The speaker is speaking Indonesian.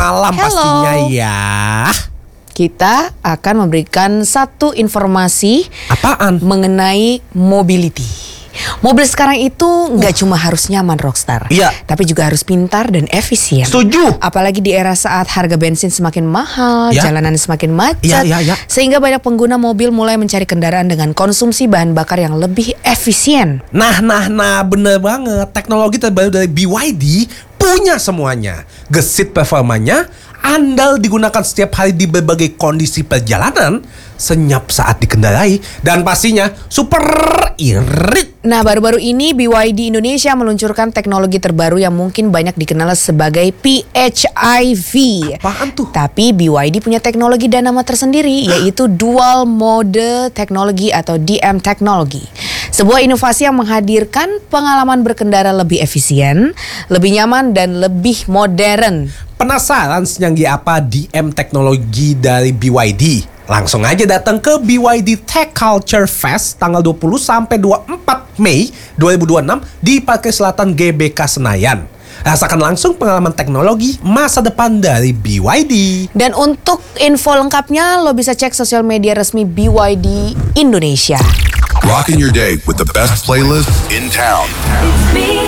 malam Hello. pastinya ya. Kita akan memberikan satu informasi Apaan? mengenai mobility. Mobil sekarang itu nggak cuma harus nyaman, Rockstar, Iya. tapi juga harus pintar dan efisien. Setuju. Apalagi di era saat harga bensin semakin mahal, Ya. jalanan semakin macet, Ya. sehingga banyak pengguna mobil mulai mencari kendaraan dengan konsumsi bahan bakar yang lebih efisien. Nah, bener banget. Teknologi terbaru dari BYD punya semuanya. Gesit performanya, andal digunakan setiap hari di berbagai kondisi perjalanan, senyap saat dikendarai, dan pastinya super irit. Nah, baru-baru ini BYD Indonesia meluncurkan teknologi terbaru yang mungkin banyak dikenal sebagai PHIV. Apaan tuh? Tapi BYD punya teknologi dan nama tersendiri, yaitu Dual Mode Technology atau DM Technology. Sebuah inovasi yang menghadirkan pengalaman berkendara lebih efisien, lebih nyaman, dan lebih modern. Penasaran senyanggi apa DM teknologi dari BYD? Langsung aja datang ke BYD Tech Culture Fest tanggal 20 sampai 24 Mei 2026 di Parkir Selatan GBK Senayan. Rasakan langsung pengalaman teknologi masa depan dari BYD. Dan untuk info lengkapnya, lo bisa cek sosial media resmi BYD Indonesia. Rocking your day with the best playlist in town. It's me.